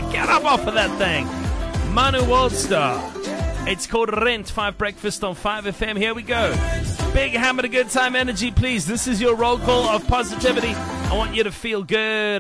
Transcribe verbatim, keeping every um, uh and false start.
Get up off of that thing. Manu Worldstar. It's called Rent. Five Breakfast on five F M. Here we go. Big hammer to good time energy, please. This is your roll call of positivity. I want you to feel good.